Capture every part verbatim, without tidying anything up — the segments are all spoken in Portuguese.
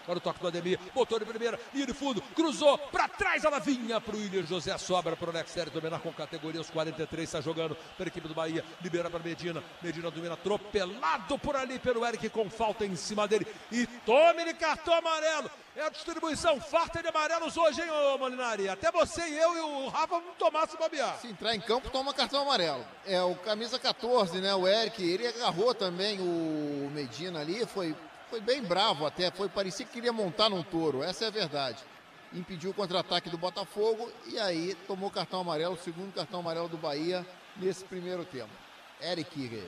Agora o toque do Ademir, botou de primeira, linha de fundo, cruzou, pra trás ela vinha pro William José, sobra pro Nexério dominar com categoria, os quarenta e três, está jogando pela equipe do Bahia, libera para Medina, Medina domina, atropelado por ali pelo Eric com falta em cima dele, e tome-lhe cartão amarelo, é a distribuição farta de amarelos hoje, hein, ô Molinari? Até você e eu e o Rafa vamos tomar se bobear. Se entrar em campo, toma cartão amarelo. É o camisa catorze, né, o Eric, ele agarrou também o Medina ali, foi, foi bem bravo até, foi, parecia que queria montar num touro, essa é a verdade. Impediu o contra-ataque do Botafogo e aí tomou cartão amarelo, o segundo cartão amarelo do Bahia nesse primeiro tempo. Eric.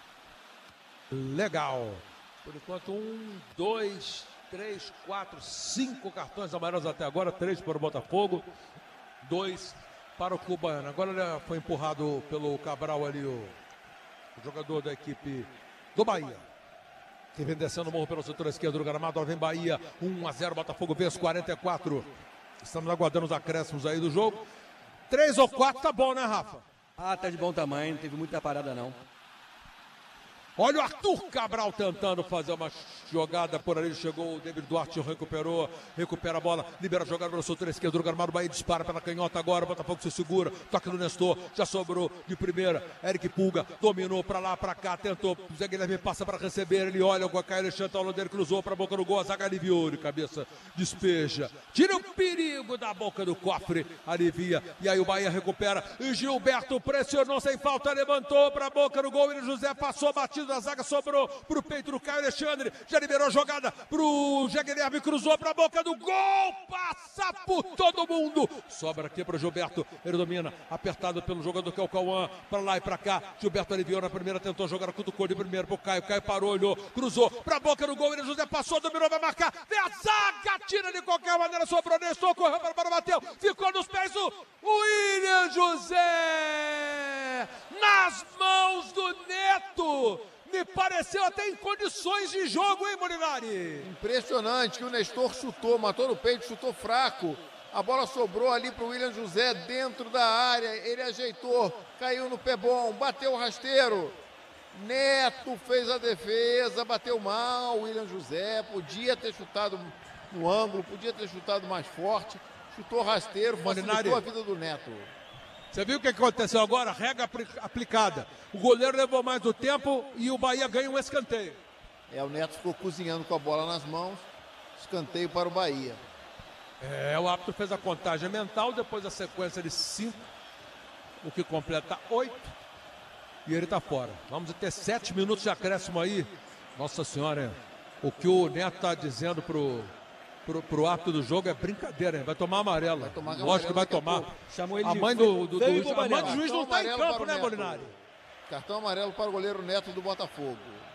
Legal. Por enquanto, um, dois, três, quatro, cinco cartões amarelos até agora, três para o Botafogo, dois para o Cubano. Agora foi empurrado pelo Cabral ali, o, o jogador da equipe do Bahia, que vem descendo o morro pelo setor esquerdo do gramado. Agora vem Bahia, um a zero, Botafogo vence quarenta e quatro. Estamos aguardando os acréscimos aí do jogo. três ou quatro tá bom, né, Rafa? Ah, tá de bom tamanho, não teve muita parada não. Olha o Arthur Cabral tentando fazer uma jogada por ali, chegou o David Duarte, recuperou, recupera a bola, libera a jogada pelo setor esquerdo do gramado, Bahia dispara pela canhota agora, o Botafogo se segura, toque do Nestor, já sobrou de primeira, Eric Pulga, dominou pra lá, pra cá, tentou, Zé Guilherme passa pra receber, ele olha, o Caio Alexandre, o dele cruzou pra boca do gol, a zaga aliviou, de cabeça, despeja, tira o perigo da boca do cofre, alivia, e aí o Bahia recupera, e Gilberto pressionou sem falta, levantou pra boca do gol, e José passou batido da zaga, sobrou pro peito do Caio Alexandre, já liberou a jogada pro Zé Guilherme, cruzou pra boca do gol, passa por todo mundo, sobra aqui pro Gilberto, ele domina, apertado pelo jogador que é o Cauã, pra lá e pra cá, Gilberto aliviou na primeira, tentou jogar, cutucou de primeiro pro Caio, Caio parou, olhou, cruzou pra boca do gol, ele José passou, dominou, vai marcar, vem a zaga, tira de qualquer maneira, sobrou, Nestor, correu para, para bateu, ficou nos pés do William José, nas mãos do Neto. Me pareceu até em condições de jogo, hein, Molinari? Impressionante que o Nestor chutou, matou no peito, chutou fraco. A bola sobrou ali para o William José dentro da área. Ele ajeitou, caiu no pé bom, bateu o rasteiro. Neto fez a defesa, bateu mal. O William José podia ter chutado no ângulo, podia ter chutado mais forte. Chutou rasteiro, facilitou a vida do Neto. Você viu o que aconteceu agora? Regra aplicada. O goleiro levou mais do tempo e o Bahia ganha um escanteio. É, o Neto ficou cozinhando com a bola nas mãos. Escanteio para o Bahia. É, o árbitro fez a contagem mental, depois a sequência de cinco, o que completa oito. E ele está fora. Vamos ter sete minutos de acréscimo aí. Nossa Senhora, hein? O que o Neto está dizendo pro... Pro, pro árbitro do jogo é brincadeira, hein? Vai tomar amarela. Vai tomar Lógico que vai tomar. Chamou ele a mãe do, do, do, do a mãe do juiz não está em campo, né, Molinari? Cartão amarelo para o goleiro Neto do Botafogo.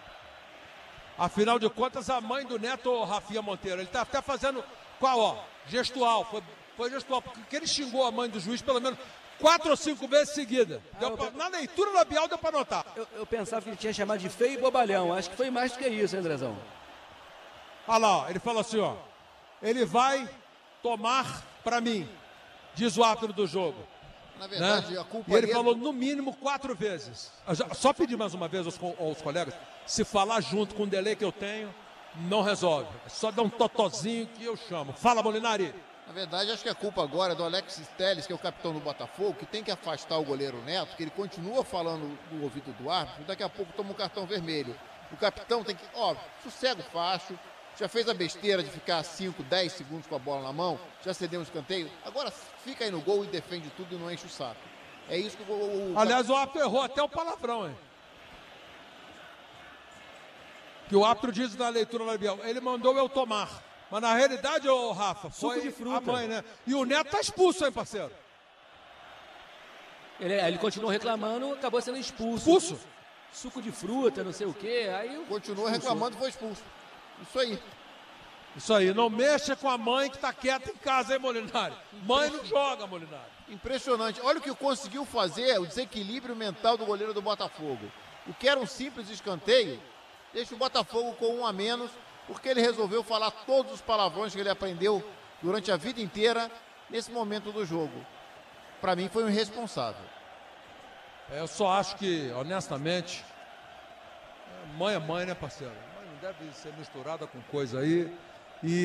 Afinal de contas, a mãe do Neto, o Rafinha Monteiro, ele está até fazendo qual, ó? Gestual. Foi, foi gestual, porque ele xingou a mãe do juiz pelo menos quatro ou cinco vezes seguida. Ah, pra, na leitura labial deu para notar. Eu, eu pensava que ele tinha chamado de feio e bobalhão. Acho que foi mais do que isso, hein, Andrezão? Olha lá, ó, ele falou assim, ó. Ele vai tomar para mim, diz o árbitro do jogo. Na verdade, né? a culpa E ele é... falou no mínimo quatro vezes. Só pedir mais uma vez aos, aos colegas, se falar junto com o delay que eu tenho, não resolve. É só dar um totozinho que eu chamo. Fala, Molinari. Na verdade, acho que a culpa agora é do Alex Telles, que é o capitão do Botafogo, que tem que afastar o goleiro Neto, que ele continua falando no ouvido do árbitro, daqui a pouco toma um cartão vermelho. O capitão tem que, ó, sossega o facho. Já fez a besteira de ficar cinco, dez segundos com a bola na mão, já cedeu um escanteio, agora fica aí no gol e defende tudo e não enche o saco. É isso que o... o... Aliás, o árbitro errou até o palavrão, hein? Que o árbitro diz na leitura labial, ele mandou eu tomar. Mas na realidade, ô Rafa, foi Suco de fruta. A mãe, né? E o Neto tá expulso, hein, parceiro? Ele, ele continuou reclamando, acabou sendo expulso. Expulso? Suco de fruta, não sei o quê, aí... Continuou reclamando e foi expulso. Isso aí. Isso aí, não mexa com a mãe que tá quieta em casa, hein, Molinari? Mãe não joga, Molinari. Impressionante. Olha o que conseguiu fazer, o desequilíbrio mental do goleiro do Botafogo. O que era um simples escanteio, deixa o Botafogo com um a menos, porque ele resolveu falar todos os palavrões que ele aprendeu durante a vida inteira nesse momento do jogo. Para mim foi um irresponsável. É, eu só acho que, honestamente, mãe é mãe, né, parceiro? Deve ser misturada com coisa aí.